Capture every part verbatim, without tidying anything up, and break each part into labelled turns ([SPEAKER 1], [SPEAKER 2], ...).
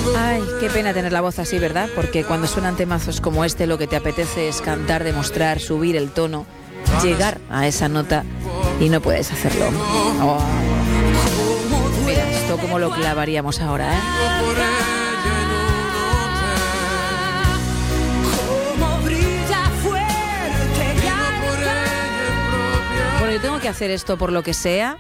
[SPEAKER 1] Ay, qué pena tener la voz así, ¿verdad? Porque cuando suenan temazos como este, lo que te apetece es cantar, demostrar, subir el tono, llegar a esa nota y no puedes hacerlo. Oh. Mira, esto como lo clavaríamos ahora, ¿eh? Bueno, yo tengo que hacer esto por lo que sea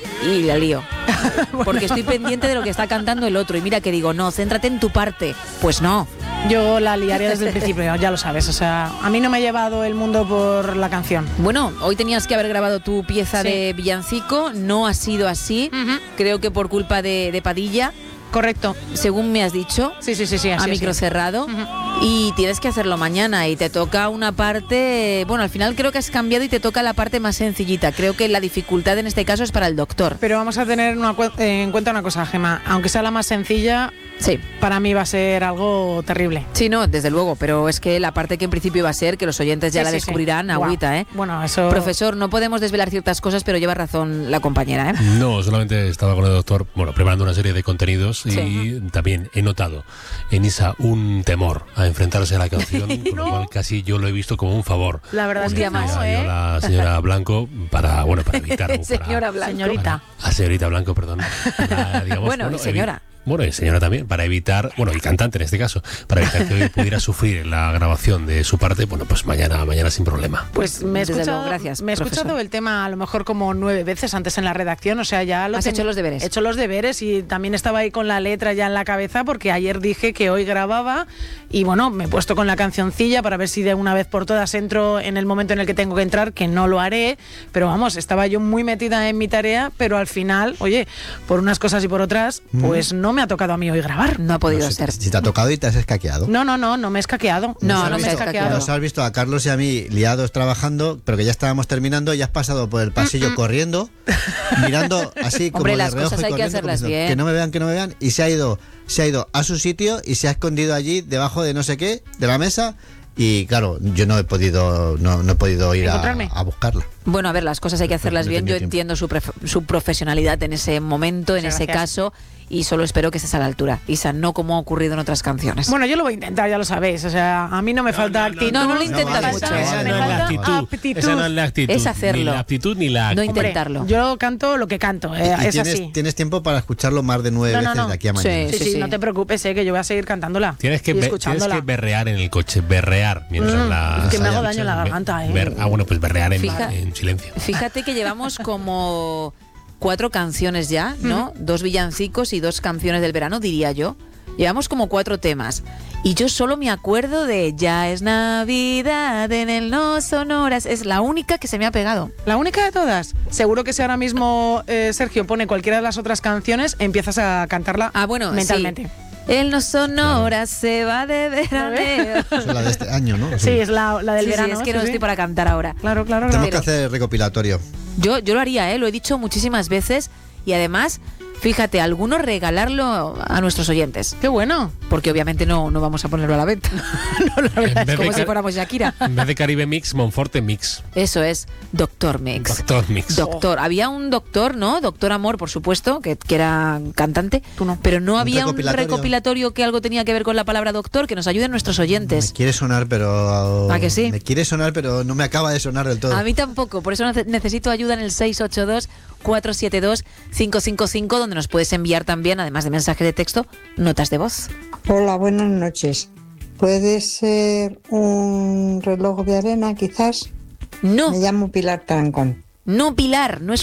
[SPEAKER 1] y la lío. Bueno. Porque estoy pendiente de lo que está cantando el otro. Y mira que digo, no, céntrate en tu parte. Pues no.
[SPEAKER 2] Yo la liaría desde el principio, ya lo sabes. O sea, a mí no me ha llevado el mundo por la canción.
[SPEAKER 1] Bueno, hoy tenías que haber grabado tu pieza
[SPEAKER 2] Sí.
[SPEAKER 1] de villancico. No ha sido así.
[SPEAKER 2] Uh-huh.
[SPEAKER 1] Creo que por culpa de, de Padilla.
[SPEAKER 2] Correcto.
[SPEAKER 1] Según me has dicho.
[SPEAKER 2] Sí, sí, sí, sí. Así,
[SPEAKER 1] a micro
[SPEAKER 2] así.
[SPEAKER 1] cerrado.
[SPEAKER 2] Uh-huh.
[SPEAKER 1] Y tienes que hacerlo mañana. Y te toca una parte... Bueno, al final creo que has cambiado y te toca la parte más sencillita. Creo que la dificultad en este caso es para el doctor.
[SPEAKER 2] Pero vamos a tener una, en cuenta una cosa, Gemma. Aunque sea la más sencilla,
[SPEAKER 1] sí,
[SPEAKER 2] para mí va a ser algo terrible.
[SPEAKER 1] Sí, no, desde luego. Pero es que la parte que en principio iba a ser, que los oyentes ya
[SPEAKER 2] sí,
[SPEAKER 1] la
[SPEAKER 2] sí,
[SPEAKER 1] descubrirán,
[SPEAKER 2] sí.
[SPEAKER 1] agüita,
[SPEAKER 2] Wow.
[SPEAKER 1] ¿eh?
[SPEAKER 2] Bueno, eso...
[SPEAKER 1] Profesor, no podemos desvelar ciertas cosas, pero lleva razón la compañera, ¿eh?
[SPEAKER 3] No, solamente estaba con el doctor, bueno, preparando una serie de contenidos y
[SPEAKER 1] Sí.
[SPEAKER 3] también he notado en Isa un temor a enfrentarse a la canción, con
[SPEAKER 2] No.
[SPEAKER 3] lo cual casi yo lo he visto como un favor.
[SPEAKER 2] La verdad es que
[SPEAKER 1] más,
[SPEAKER 2] no,
[SPEAKER 3] Yo
[SPEAKER 2] ¿eh?
[SPEAKER 3] la señora Blanco para, bueno, para evitar... para-
[SPEAKER 1] Señora Blanco.
[SPEAKER 2] Señorita.
[SPEAKER 3] A señorita Blanco, perdón. Para, digamos,
[SPEAKER 1] Bueno, y señora.
[SPEAKER 3] evi- Bueno, y señora también, para evitar, bueno, y cantante en este caso, para evitar que hoy pudiera sufrir en la grabación de su parte, bueno, pues mañana, mañana sin problema.
[SPEAKER 2] Pues me he
[SPEAKER 1] Desde
[SPEAKER 2] escuchado,
[SPEAKER 1] luego, gracias,
[SPEAKER 2] me he
[SPEAKER 1] profesor.
[SPEAKER 2] escuchado el tema a lo mejor como nueve veces antes en la redacción, o sea, ya lo
[SPEAKER 1] Has
[SPEAKER 2] ten-
[SPEAKER 1] hecho los deberes.
[SPEAKER 2] He hecho los deberes y también estaba ahí con la letra ya en la cabeza porque ayer dije que hoy grababa y bueno, me he puesto con la cancioncilla para ver si de una vez por todas entro en el momento en el que tengo que entrar, que no lo haré, pero vamos, estaba yo muy metida en mi tarea, pero al final, oye, por unas cosas y por otras, pues no me ha tocado a mí hoy grabar.
[SPEAKER 1] No ha podido
[SPEAKER 4] No, si,
[SPEAKER 1] ser.
[SPEAKER 4] si te ha tocado y te has escaqueado.
[SPEAKER 2] No, no, no, no me he escaqueado.
[SPEAKER 1] No,
[SPEAKER 2] no
[SPEAKER 1] no
[SPEAKER 2] me
[SPEAKER 1] se
[SPEAKER 2] he
[SPEAKER 1] ha
[SPEAKER 2] escaqueado.
[SPEAKER 4] Nos has visto a Carlos y a mí liados trabajando, pero que ya estábamos terminando y has pasado por el pasillo corriendo, mirando así como
[SPEAKER 1] Hombre,
[SPEAKER 4] de
[SPEAKER 1] las
[SPEAKER 4] reojo
[SPEAKER 1] cosas
[SPEAKER 4] y
[SPEAKER 1] hay que
[SPEAKER 4] corriendo,
[SPEAKER 1] hacerlas
[SPEAKER 4] como diciendo,
[SPEAKER 1] bien.
[SPEAKER 4] que no me vean, que no me vean, y se ha ido, se ha ido a su sitio y se ha escondido allí debajo de no sé qué, de la mesa. Y claro, yo no he podido no, no he podido ir a,
[SPEAKER 2] ¿Encontrarme?
[SPEAKER 4] a buscarla.
[SPEAKER 1] Bueno, a ver, las cosas hay que hacerlas
[SPEAKER 4] No
[SPEAKER 1] bien. Yo
[SPEAKER 4] tenía tiempo.
[SPEAKER 1] entiendo su, pref- su profesionalidad en ese momento, en
[SPEAKER 2] Muchas
[SPEAKER 1] ese
[SPEAKER 2] gracias.
[SPEAKER 1] caso, y solo espero que estés a la altura. Isa, no como ha ocurrido en otras canciones.
[SPEAKER 2] Bueno, yo lo voy a intentar, ya lo sabéis. O sea, a mí no me falta actitud.
[SPEAKER 1] no, no lo
[SPEAKER 2] me
[SPEAKER 1] intentas
[SPEAKER 2] falta-
[SPEAKER 1] mucho,
[SPEAKER 2] me
[SPEAKER 1] ¿eh?
[SPEAKER 3] Esa
[SPEAKER 2] falta
[SPEAKER 3] no es la actitud.
[SPEAKER 2] aptitud.
[SPEAKER 3] Esa no es la actitud.
[SPEAKER 1] Es hacerlo.
[SPEAKER 3] Ni la aptitud ni la
[SPEAKER 1] No
[SPEAKER 3] actitud.
[SPEAKER 2] Hombre,
[SPEAKER 1] intentarlo.
[SPEAKER 2] yo canto lo que canto, eh,
[SPEAKER 4] y
[SPEAKER 2] es
[SPEAKER 4] tienes,
[SPEAKER 2] así.
[SPEAKER 4] tienes tiempo para escucharlo más de nueve
[SPEAKER 2] No, no,
[SPEAKER 4] veces
[SPEAKER 2] no.
[SPEAKER 4] de aquí a mañana.
[SPEAKER 2] Sí,
[SPEAKER 1] Sí,
[SPEAKER 2] sí,
[SPEAKER 1] sí.
[SPEAKER 2] no te preocupes, eh, que yo voy a seguir cantándola.
[SPEAKER 3] Tienes que,
[SPEAKER 2] y
[SPEAKER 3] be- tienes
[SPEAKER 2] escuchándola.
[SPEAKER 3] que berrear en el coche, berrear mientras
[SPEAKER 2] Mm,
[SPEAKER 3] la...
[SPEAKER 2] que me hago
[SPEAKER 3] escuchas.
[SPEAKER 2] daño en la
[SPEAKER 3] Be-
[SPEAKER 2] garganta, eh.
[SPEAKER 3] ber- ah, bueno, pues berrear en,
[SPEAKER 1] Fija-
[SPEAKER 3] en silencio.
[SPEAKER 1] Fíjate que llevamos como cuatro canciones ya, ¿no? Dos villancicos y dos canciones del verano, diría yo. Llevamos como cuatro temas. Y yo solo me acuerdo de Ya es Navidad en el No Sonoras. Es la única que se me ha pegado.
[SPEAKER 2] La única de todas. Seguro que si ahora mismo eh, Sergio pone cualquiera de las otras canciones, empiezas a cantarla
[SPEAKER 1] Ah, bueno,
[SPEAKER 2] mentalmente.
[SPEAKER 1] sí. El No Sonoras se va de veraneo.
[SPEAKER 4] Eso es la de este año, ¿no?
[SPEAKER 2] Sí, es la, la del
[SPEAKER 1] Sí, sí,
[SPEAKER 2] verano.
[SPEAKER 1] es que
[SPEAKER 2] sí,
[SPEAKER 1] no
[SPEAKER 2] sí.
[SPEAKER 1] estoy para cantar ahora.
[SPEAKER 2] Claro, claro,
[SPEAKER 4] Tenemos
[SPEAKER 2] claro.
[SPEAKER 4] que hacer recopilatorio.
[SPEAKER 1] Yo, yo lo haría, ¿eh? Lo he dicho muchísimas veces. Y además, fíjate, algunos regalarlo a nuestros oyentes.
[SPEAKER 2] Qué bueno.
[SPEAKER 1] Porque obviamente no, no vamos a ponerlo a la venta.
[SPEAKER 2] No, la verdad
[SPEAKER 3] En
[SPEAKER 2] es
[SPEAKER 3] vez
[SPEAKER 1] Como
[SPEAKER 3] de
[SPEAKER 1] si
[SPEAKER 3] ca-
[SPEAKER 1] fuéramos Shakira.
[SPEAKER 3] En vez de Caribe Mix, Monforte Mix.
[SPEAKER 1] Eso es, Doctor Mix.
[SPEAKER 3] Doctor Mix.
[SPEAKER 1] Doctor. Había un doctor, ¿no? Doctor Amor, por supuesto, que, que era cantante.
[SPEAKER 2] Tú no.
[SPEAKER 1] Pero no había un
[SPEAKER 4] recopilatorio.
[SPEAKER 1] recopilatorio que algo tenía que ver con la palabra doctor, que nos ayuden nuestros
[SPEAKER 4] Me
[SPEAKER 1] oyentes.
[SPEAKER 4] quiere sonar, pero...
[SPEAKER 1] ¿A que sí?
[SPEAKER 4] Me quiere sonar, pero no me acaba de sonar del todo.
[SPEAKER 1] A mí tampoco, por eso nece- necesito ayuda en el seis ocho dos, cuatro siete dos, cinco cinco cinco, donde nos puedes enviar también, además de mensaje de texto, notas de voz.
[SPEAKER 5] Hola, buenas noches. ¿Puede ser un reloj de arena, quizás?
[SPEAKER 1] No,
[SPEAKER 5] Me llamo Pilar Tarancón.
[SPEAKER 1] no Pilar, no es